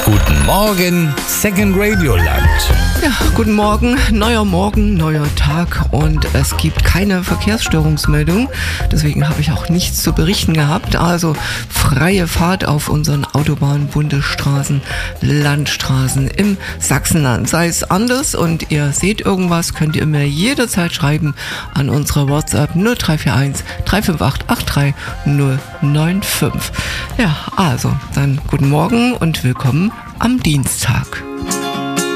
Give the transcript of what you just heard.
Guten Morgen, Second Radio Land. Ja, guten Morgen, neuer Tag und es gibt keine Verkehrsstörungsmeldung. Deswegen habe ich auch nichts zu berichten gehabt. Also freie Fahrt auf unseren Autobahnen, Bundesstraßen, Landstraßen im Sachsenland. Sei es anders und ihr seht irgendwas, könnt ihr mir jederzeit schreiben an unsere WhatsApp 0341 358 83095. Ja, also dann guten Morgen und willkommen am Dienstag.